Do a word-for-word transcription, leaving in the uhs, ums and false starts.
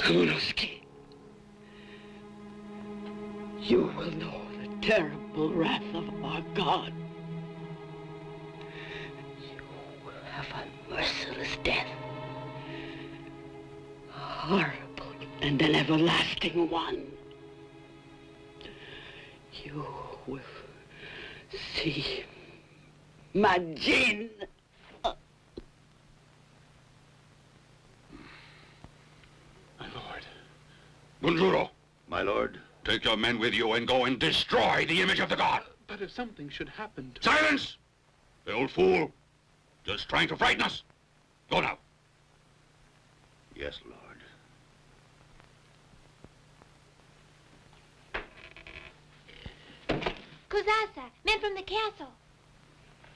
Amunoski, you will know the terrible wrath of our God. You will have a merciless death. A horrible and an everlasting one. You will see Majin. My lord. Bunjuro. My lord. Take your men with you and go and destroy the image of the god. But if something should happen to... Silence! The old fool. Just trying to frighten us. Go now. Yes, Lord. Kozasa, men from the castle.